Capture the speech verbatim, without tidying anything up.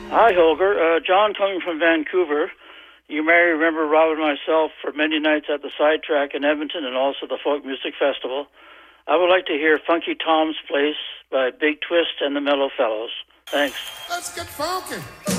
Hi, Holger. Uh, John coming from Vancouver. You may remember Rob and myself for many nights at the Sidetrack in Edmonton and also the Folk Music Festival. I would like to hear Funky Tom's Place by Big Twist and the Mellow Fellows. Thanks. Let's get funky.